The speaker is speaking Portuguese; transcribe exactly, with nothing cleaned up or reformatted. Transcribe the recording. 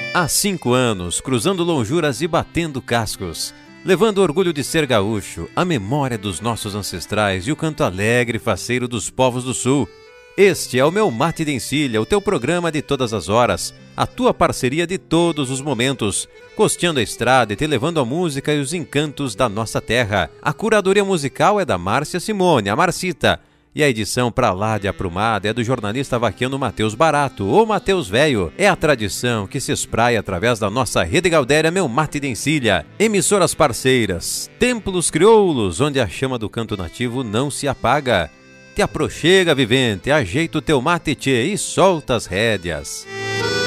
Há cinco anos, cruzando lonjuras e batendo cascos, levando o orgulho de ser gaúcho, a memória dos nossos ancestrais e o canto alegre e faceiro dos povos do sul. Este é o meu Mate de Encilha, o teu programa de todas as horas, a tua parceria de todos os momentos, costeando a estrada e te levando a música e os encantos da nossa terra. A curadoria musical é da Márcia Simone, a Marcita, e a edição pra lá de aprumada é do jornalista vaquiano Matheus Barato, ou Matheus Velho. É a tradição que se espraia através da nossa Rede Gaudéria Meu Mate de Encilha. Emissoras parceiras, templos crioulos, onde a chama do canto nativo não se apaga. Te aproxega, vivente, ajeita o teu mate tchê, e solta as rédeas.